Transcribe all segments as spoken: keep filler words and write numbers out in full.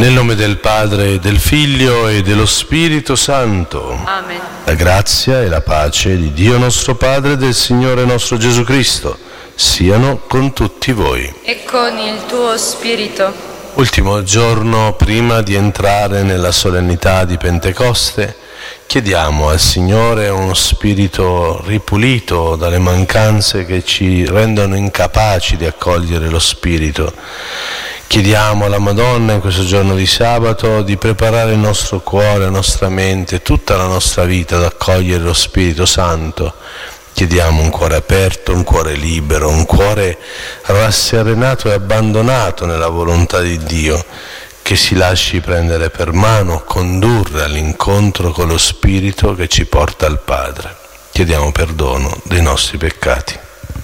Nel nome del Padre, del Figlio e dello Spirito Santo. Amen. La grazia e la pace di Dio nostro Padre e del Signore nostro Gesù Cristo siano con tutti voi. E con il tuo spirito. Ultimo giorno prima di entrare nella solennità di Pentecoste, chiediamo al Signore uno spirito ripulito dalle mancanze che ci rendono incapaci di accogliere lo Spirito. Chiediamo alla Madonna in questo giorno di sabato di preparare il nostro cuore, la nostra mente, tutta la nostra vita ad accogliere lo Spirito Santo. Chiediamo un cuore aperto, un cuore libero, un cuore rasserenato e abbandonato nella volontà di Dio, che si lasci prendere per mano, condurre all'incontro con lo Spirito che ci porta al Padre. Chiediamo perdono dei nostri peccati.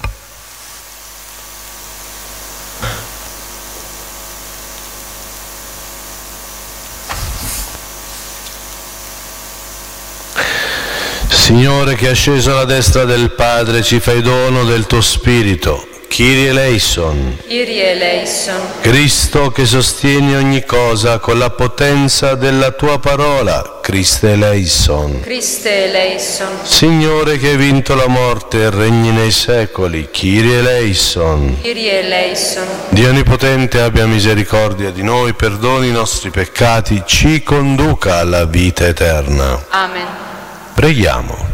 Signore, che è sceso alla destra del Padre, ci fai dono del tuo Spirito. Kyrie eleison. Kyrie eleison. Cristo, che sostieni ogni cosa con la potenza della tua parola. Christe eleison. Christe eleison. Signore, che hai vinto la morte e regni nei secoli. Kyrie eleison. Kyrie eleison. Dio Onnipotente abbia misericordia di noi, perdoni i nostri peccati, ci conduca alla vita eterna. Amen. Preghiamo.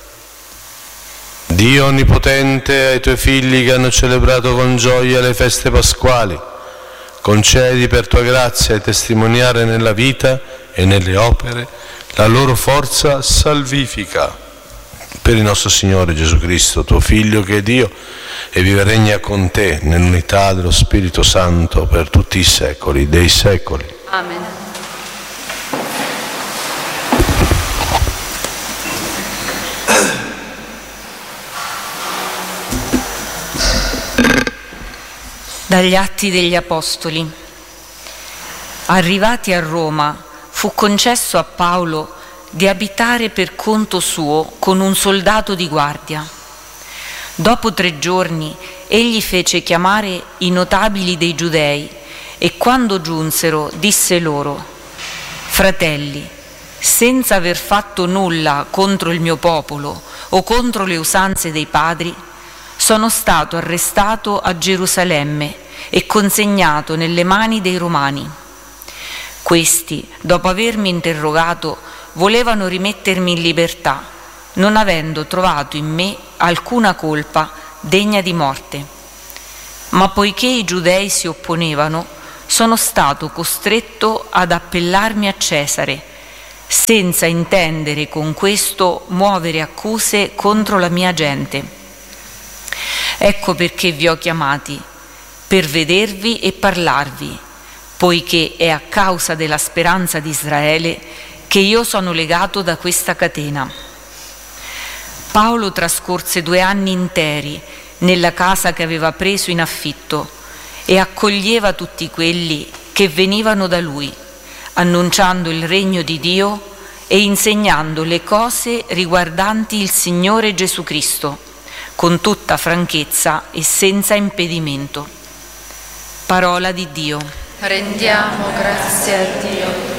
Dio Onnipotente, ai tuoi figli che hanno celebrato con gioia le feste pasquali, concedi per tua grazia di testimoniare nella vita e nelle opere la loro forza salvifica. Per il nostro Signore Gesù Cristo, tuo Figlio, che è Dio e vive e regna con te nell'unità dello Spirito Santo per tutti i secoli dei secoli. Amen. Dagli Atti degli Apostoli. Arrivati a Roma, fu concesso a Paolo di abitare per conto suo con un soldato di guardia. Dopo tre giorni egli fece chiamare i notabili dei Giudei e quando giunsero disse loro: «Fratelli, senza aver fatto nulla contro il mio popolo o contro le usanze dei padri, sono stato arrestato a Gerusalemme e consegnato nelle mani dei Romani. Questi, dopo avermi interrogato, volevano rimettermi in libertà, non avendo trovato in me alcuna colpa degna di morte. Ma poiché i giudei si opponevano, sono stato costretto ad appellarmi a Cesare, senza intendere con questo muovere accuse contro la mia gente. Ecco perché vi ho chiamati, per vedervi e parlarvi, poiché è a causa della speranza di Israele che io sono legato da questa catena». Paolo trascorse due anni interi nella casa che aveva preso in affitto e accoglieva tutti quelli che venivano da lui, annunciando il regno di Dio e insegnando le cose riguardanti il Signore Gesù Cristo, con tutta franchezza e senza impedimento. Parola di Dio. Rendiamo grazie a Dio.